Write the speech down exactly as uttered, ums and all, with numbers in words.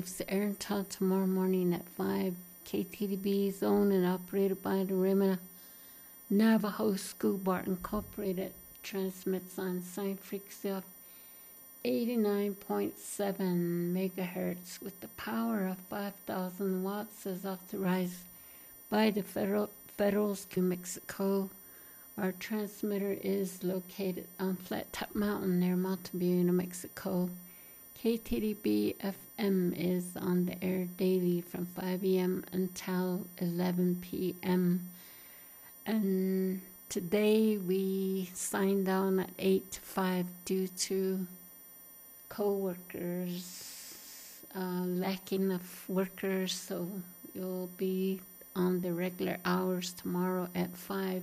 It's air until tomorrow morning at five. K T D B is owned and operated by the Rima Navajo School Board Incorporated. Transmits on sine frequency of eighty-nine point seven megahertz with the power of five thousand watts as authorized by the Federal Federal School Mexico. Our transmitter is located on Flat Top Mountain near Mountain New Mexico. K T D B F M is on the air daily from five a m until eleven p m And today we signed on at eight to five due to co-workers, uh, lacking of workers, so you'll be on the regular hours tomorrow at five.